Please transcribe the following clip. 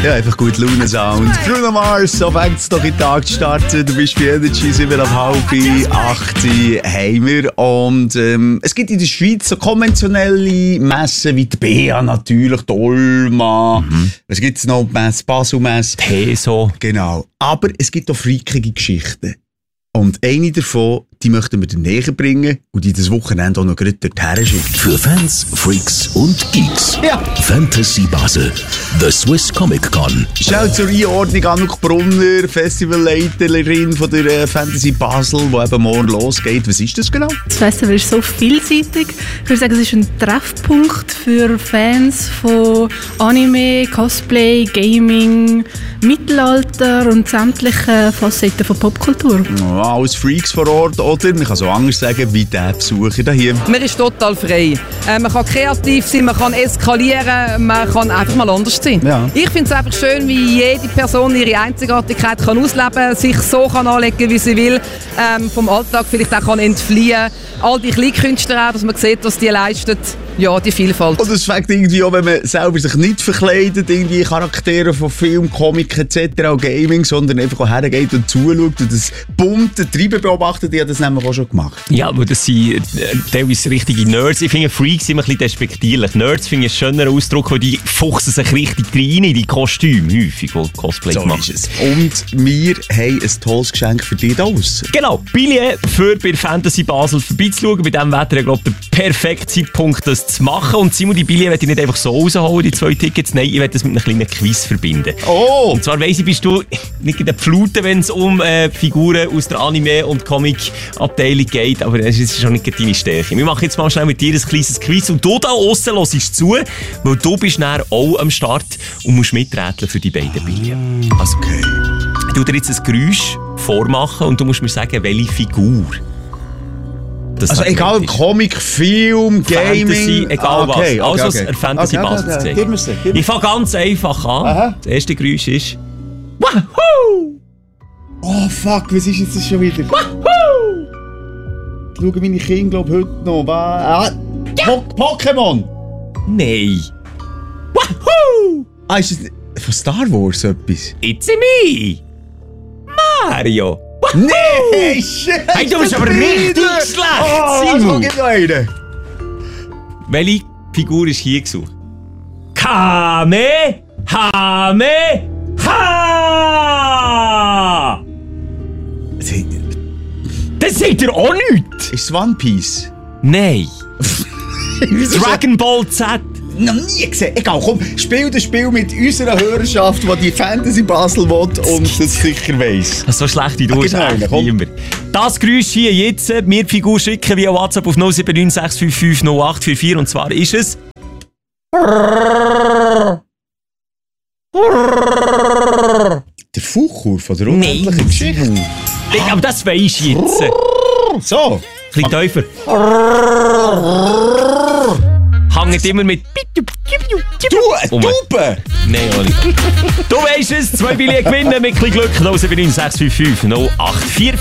Ja, einfach gut Laune-Sound. Bruno Mars, so fängt es doch in den Tag zu starten. Du bist bei Energy, 7:30, 8 haben wir. Und es gibt in der Schweiz so konventionelle Messen wie die BEA natürlich, die Olma. Was gibt es noch? Die Basel-Messe. Teso. Genau. Aber es gibt auch freakige Geschichten. Und eine davon, die möchten wir dir näher bringen und die das Wochenende auch noch gerade dorthin schicken. Für Fans, Freaks und Geeks. Ja. Fantasy Basel. The Swiss Comic Con. Schnell zur Einordnung, Anouk Brunner, Festivalleiterin von der Fantasy Basel, die eben morgen losgeht. Was ist das genau? Das Festival ist so vielseitig. Ich würde sagen, es ist ein Treffpunkt für Fans von Anime, Cosplay, Gaming, Mittelalter und sämtlichen Facetten von Popkultur. Ja, alles Freaks vor Ort, oder? Man kann so anders sagen, wie der Besucher hier. Man ist total frei. Man kann kreativ sein, man kann eskalieren, man kann einfach mal anders sein. Ja. Ich finde es einfach schön, wie jede Person ihre Einzigartigkeit kann ausleben, sich so kann anlegen, wie sie will, vom Alltag vielleicht auch kann entfliehen. All die Kleinkünstler auch, dass man sieht, was die leisten. Ja, die Vielfalt. Und es fängt irgendwie auch, wenn man selber sich nicht verkleidet, irgendwie Charaktere von Film, Comic etc., auch Gaming, sondern einfach auch hergeht und zuschaut und das bunte Treiben beobachtet. Ich habe das nämlich auch schon gemacht. Ja, aber das sind teilweise richtige Nerds. Ich finde, Freaks sind ein bisschen despektierlich. Nerds finde ich einen schöneren Ausdruck, weil die fuchsen sich richtig rein in die Kostüme, häufig, die Cosplay So machen. ist es. Und wir haben ein tolles Geschenk für dich da aus. Genau, Billett für bei Fantasy Basel vorbeizuschauen. Bei diesem Wetter, ich glaube, der perfekte Zeitpunkt, das zu machen. Und Simon, die Billett möchte ich nicht einfach so rausholen, die 2 Tickets. Nein, ich werde das mit einem kleinen Quiz verbinden. Oh! Und zwar weiss ich, bist du nicht in der Flute, wenn es um Figuren aus der Anime- und Comic-Abteilung geht, aber das ist schon nicht deine Stärke. Wir machen jetzt mal schnell mit dir ein kleines Quiz und du da aussen hörst zu, weil du bist dann auch am Start und musst miträtseln für die beiden Billett. Also, Okay. ich tue dir jetzt ein Geräusch vormachen und du musst mir sagen, welche Figur. Das Also egal, ist. Comic, Film, Gaming... Fantasy, egal was. Also aus der Fantasy Basel zu Gib mir's. Ich fange ganz einfach an. Aha. Das erste Geräusch ist Wahoo! Oh fuck, was ist jetzt das schon wieder? Wahoo! Schauen meine Kinder, glaube ich, heute noch. Pokémon! Nein. Wahoo! Ah, ist das von Star Wars etwas? It's me! Mario! Wahoo! Nee, shit! Hey, du bist aber richtig schlecht, Oh, Simon. also, gib noch einen. Welche Figur ist hier gesucht? Kamehameha! Das seht ihr auch nicht! Ist es One Piece? Nein. Dragon Ball Z. Noch nie gesehen. Egal, komm, spiel das Spiel mit unserer Hörerschaft, die Fantasy Basel will und das sicher weiss. So schlecht wie du bist, Genau, echt komm. immer. Das Geräusch hier jetzt, mir die Figur schicken via WhatsApp auf 079 655 0844 und zwar ist es... Der Fuchur von der unendlichen Geschichte. Aber das weisst du jetzt. So. Ein bisschen tiefer. Hängt immer mit... Du, eine Taube! Nein, Oli. Du weisst es, 2 Billionen gewinnen mit ein bisschen Glück. 079 655 0844.